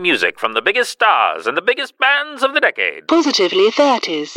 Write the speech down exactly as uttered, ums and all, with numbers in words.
music from the biggest stars and the biggest bands of the decade. Positively thirties.